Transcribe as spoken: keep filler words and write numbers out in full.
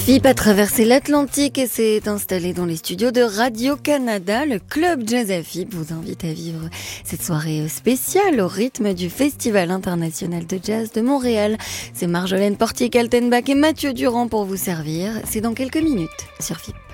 F I P a traversé l'Atlantique et s'est installé dans les studios de Radio-Canada. Le club Jazz à F I P vous invite à vivre cette soirée spéciale au rythme du Festival international de jazz de Montréal. C'est Marjolaine Portier-Kaltenbach et Mathieu Durand pour vous servir. C'est dans quelques minutes sur F I P.